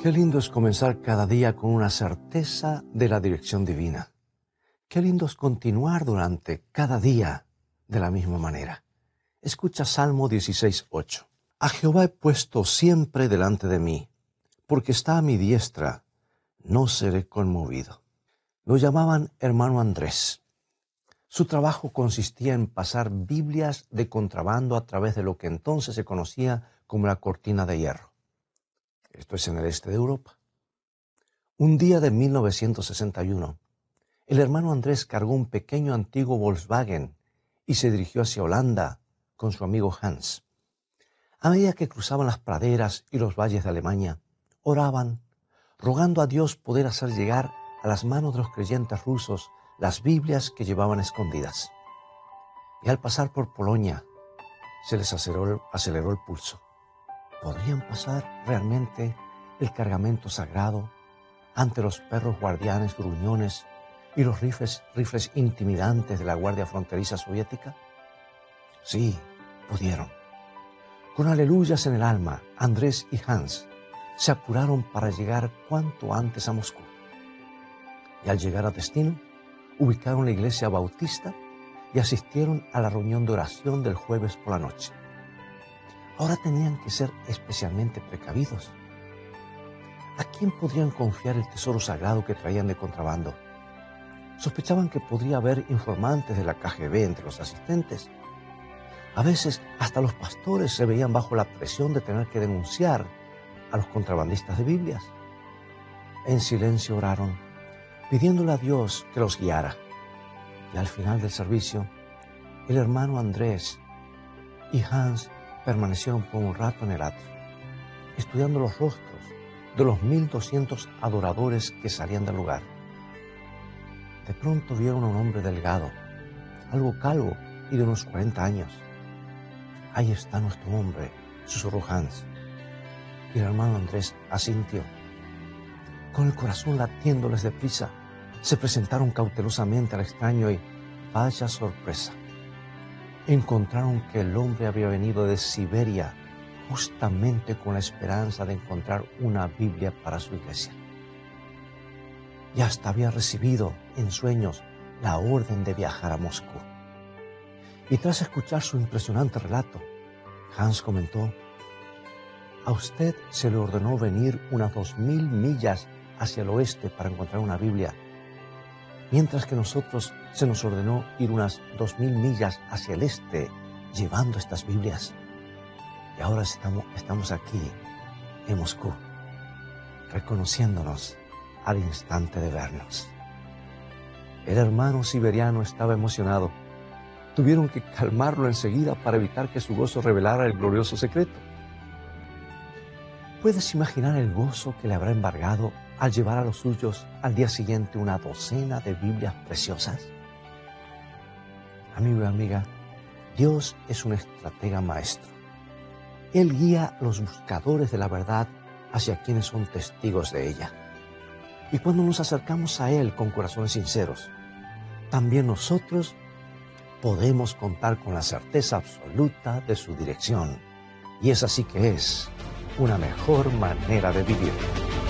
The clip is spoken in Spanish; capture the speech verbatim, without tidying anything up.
Qué lindo es comenzar cada día con una certeza de la dirección divina. Qué lindo es continuar durante cada día de la misma manera. Escucha Salmo dieciséis, ocho. A Jehová he puesto siempre delante de mí, porque está a mi diestra, no seré conmovido. Lo llamaban hermano Andrés. Su trabajo consistía en pasar Biblias de contrabando a través de lo que entonces se conocía como la cortina de hierro. Esto es en el este de Europa. Un día de mil novecientos sesenta y uno, el hermano Andrés cargó un pequeño antiguo Volkswagen y se dirigió hacia Holanda con su amigo Hans. A medida que cruzaban las praderas y los valles de Alemania, oraban, rogando a Dios poder hacer llegar a las manos de los creyentes rusos las Biblias que llevaban escondidas. Y al pasar por Polonia, se les aceleró, aceleró el pulso. ¿Podrían pasar realmente el cargamento sagrado ante los perros guardianes gruñones y los rifles, rifles intimidantes de la Guardia Fronteriza Soviética? Sí, pudieron. Con aleluyas en el alma, Andrés y Hans se apuraron para llegar cuanto antes a Moscú. Y al llegar a destino, ubicaron la iglesia bautista y asistieron a la reunión de oración del jueves por la noche. Ahora tenían que ser especialmente precavidos. ¿A quién podrían confiar el tesoro sagrado que traían de contrabando? Sospechaban que podría haber informantes de la K G B entre los asistentes. A veces hasta los pastores se veían bajo la presión de tener que denunciar a los contrabandistas de Biblias. En silencio oraron, pidiéndole a Dios que los guiara. Y al final del servicio, el hermano Andrés y Hans permanecieron por un rato en el atrio, estudiando los rostros de los mil doscientos adoradores que salían del lugar. De pronto vieron a un hombre delgado, algo calvo y de unos cuarenta años. Ahí está nuestro hombre, susurró Hans. Y el hermano Andrés asintió. Con el corazón latiéndoles deprisa, se presentaron cautelosamente al extraño y, vaya sorpresa, encontraron que el hombre había venido de Siberia justamente con la esperanza de encontrar una Biblia para su iglesia. Y hasta había recibido en sueños la orden de viajar a Moscú. Y tras escuchar su impresionante relato, Hans comentó: a usted se le ordenó venir unas dos mil millas hacia el oeste para encontrar una Biblia, mientras que nosotros se nos ordenó ir unas dos mil millas hacia el este llevando estas Biblias. Y ahora estamos, estamos aquí en Moscú, reconociéndonos al instante de vernos. El hermano siberiano estaba emocionado. Tuvieron que calmarlo enseguida para evitar que su gozo revelara el glorioso secreto. ¿Puedes imaginar el gozo que le habrá embargado al llevar a los suyos al día siguiente una docena de Biblias preciosas? Amigo y amiga, Dios es un estratega maestro. Él guía a los buscadores de la verdad hacia quienes son testigos de ella. Y cuando nos acercamos a Él con corazones sinceros, también nosotros podemos contar con la certeza absoluta de su dirección. Y es así que es una mejor manera de vivir.